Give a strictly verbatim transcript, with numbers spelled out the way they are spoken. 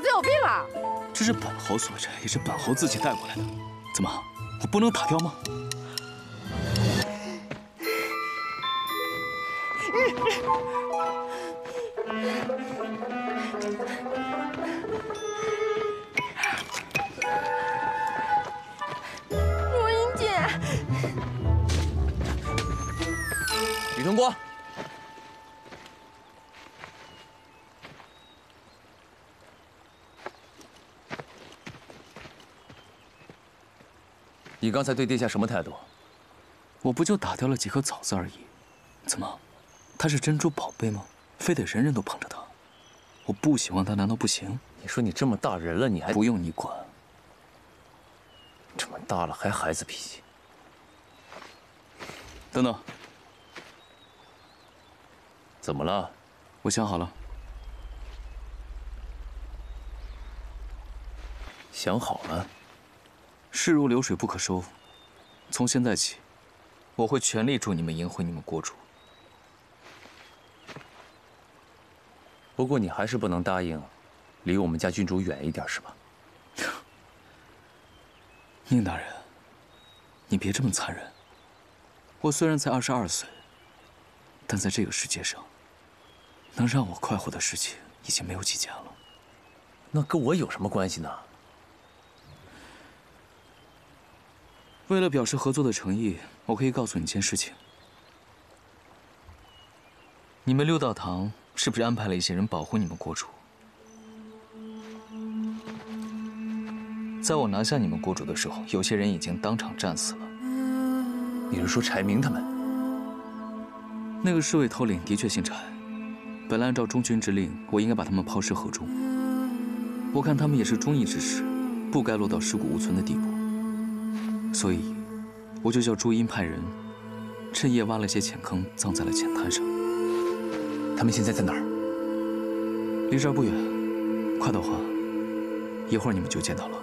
子有病啊！ 这是本侯所摘，也是本侯自己带过来的。怎么，我不能打掉吗？ 若英姐， 李东光。 你刚才对殿下什么态度？ 我不就打掉了几颗枣子而已，怎么，它是珍珠宝贝吗？非得人人都捧着它？我不喜欢它难道不行？ 你说你这么大人了，你还不用你管。 这么大了还孩子脾气？ 等等， 怎么了？ 我想好了。 想好了？ 事如流水不可收，从现在起，我会全力助你们赢回你们国主。 不过你还是不能答应，离我们家郡主远一点，是吧？ 宁大人，你别这么残忍。我虽然才二十二岁，但在这个世界上，能让我快活的事情已经没有几件了。 那跟我有什么关系呢？ 为了表示合作的诚意，我可以告诉你一件事情：你们六道堂是不是安排了一些人保护你们国主？在我拿下你们国主的时候，有些人已经当场战死了。 你是说柴明他们？ 那个侍卫头领的确姓柴，本来按照中军之令，我应该把他们抛尸河中。我看他们也是忠义之士，不该落到尸骨无存的地步。 所以，我就叫朱茵派人，趁夜挖了些浅坑，葬在了浅滩上。 他们现在在哪儿？ 离这儿不远，快的话，一会儿你们就见到了。